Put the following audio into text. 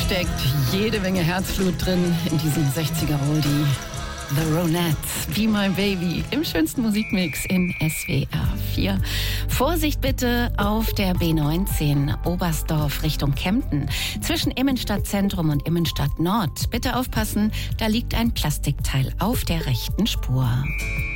steckt jede Menge Herzblut drin in diesem 60er-Oldie. The Ronettes, Be My Baby, im schönsten Musikmix in SWR 4. Vorsicht bitte auf der B19 Oberstdorf Richtung Kempten. Zwischen Immenstadtzentrum und Immenstadt Nord. Bitte aufpassen, da liegt ein Plastikteil auf der rechten Spur.